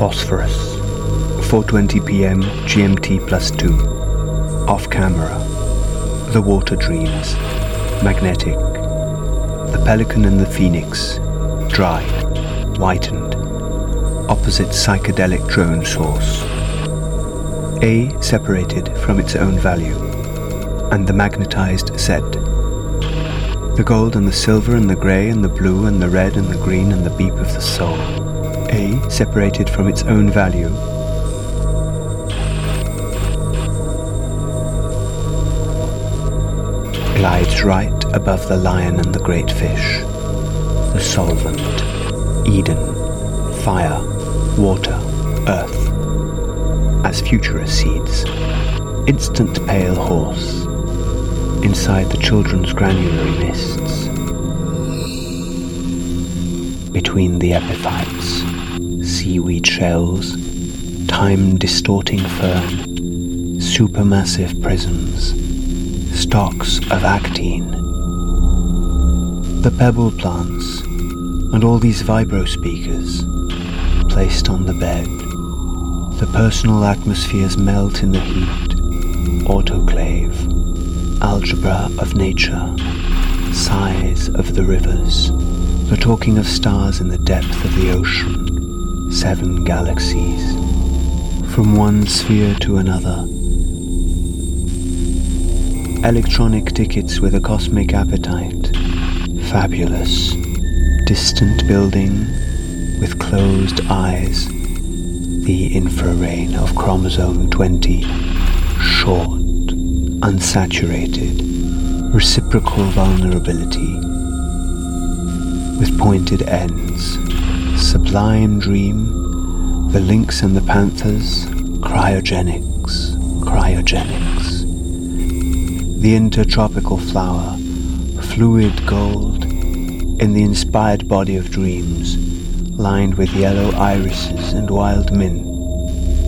Phosphorus, 4:20 p.m. GMT +2. Off camera. The Water Dreams, Magnetic. The Pelican and the Phoenix, dried, whitened, opposite psychedelic drone source. A separated from its own value, and the magnetized Z. The gold and the silver and the grey and the blue and the red and the green and the beep of the soul. A separated from its own value, glides right above the lion and the great fish, the solvent, Eden, fire, water, earth, as future recedes, instant pale horse, inside the children's granulary mists, between the epiphytes, seaweed shells, time-distorting fern, supermassive prisms, stalks of actine, the pebble plants, and all these vibro speakers placed on the bed. The personal atmospheres melt in the heat, autoclave, algebra of nature, sighs of the rivers, the talking of stars in the depth of the ocean, 7 galaxies, from one sphere to another. Electronic tickets with a cosmic appetite, fabulous, distant building with closed eyes, the infrareign of chromosome 20, short, unsaturated, reciprocal vulnerability, with pointed ends, sublime dream, the lynx and the panthers, cryogenics, the intertropical flower, fluid gold, in the inspired body of dreams, lined with yellow irises and wild mint,